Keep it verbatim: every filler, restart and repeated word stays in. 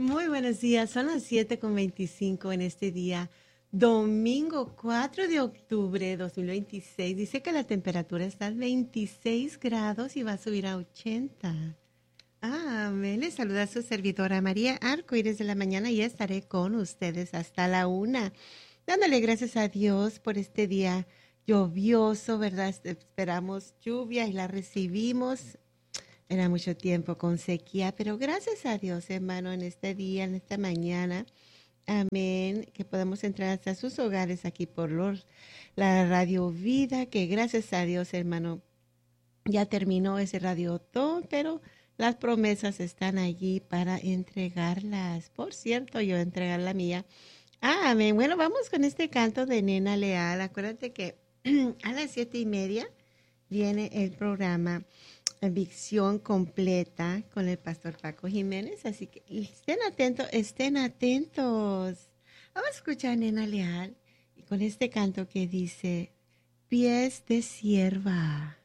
Muy buenos días, son las siete con veinticinco en este día, domingo cuatro de octubre de dos mil veintiséis. Dice que la temperatura está a veintiséis grados y va a subir a ochenta. Amén. Les saluda su servidora María Arcoíris de la mañana y estaré con ustedes hasta la una, dándole gracias a Dios por este día lluvioso, ¿verdad? Esperamos lluvia y la recibimos. Era mucho tiempo con sequía, pero gracias a Dios, hermano, en este día, en esta mañana, amén, que podemos entrar hasta sus hogares aquí por los, la Radio Vida, que gracias a Dios, hermano, ya terminó ese radiotón, pero las promesas están allí para entregarlas. Por cierto, yo entregar la mía. Ah, amén. Bueno, vamos con este canto de Nena Leal. Acuérdate que a las siete y media viene el programa Visión Completa con el pastor Paco Jiménez, así que estén atentos, estén atentos. Vamos a escuchar a Nena Leal y con este canto que dice, Pies de sierva.